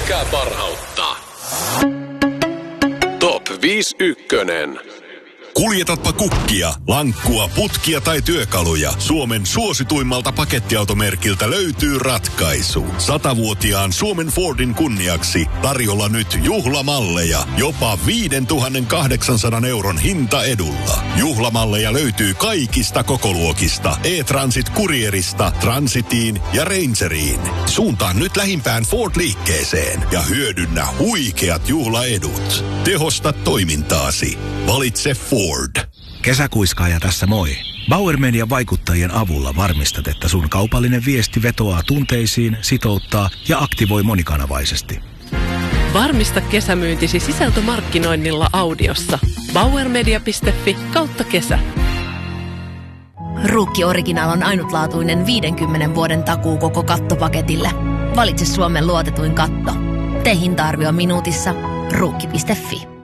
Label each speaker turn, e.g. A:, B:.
A: Eläkää parhautta. Top 51.
B: Kuljetatpa kukkia, lankkua, putkia tai työkaluja. Suomen suosituimmalta pakettiautomerkiltä löytyy ratkaisu. 100-vuotiaan Suomen Fordin kunniaksi tarjolla nyt juhlamalleja. Jopa 5,800 € hintaedulla. Juhlamalleja löytyy kaikista kokoluokista. E-Transit Courierista, Transitiin ja Rangeriin. Suuntaan nyt lähimpään Ford-liikkeeseen ja hyödynnä huikeat juhlaedut. Tehosta toimintaasi. Valitse Ford.
C: Kesäkuiskaaja tässä moi. Bauer Median vaikuttajien avulla varmistat, että sun kaupallinen viesti vetoaa tunteisiin, sitouttaa ja aktivoi monikanavaisesti.
D: Varmista kesämyyntisi sisältömarkkinoinnilla audiossa. bauermedia.fi/kesä.
E: Ruukki Original on ainutlaatuinen 50 vuoden takuu koko kattopaketille. Valitse Suomen luotetuin katto. Tee hinta-arvio minuutissa. Ruukki.fi.